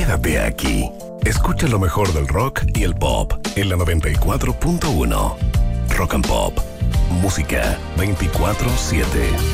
quédate aquí. Escucha lo mejor del rock y el pop en la 94.1. Rock and Pop. Música 24/7.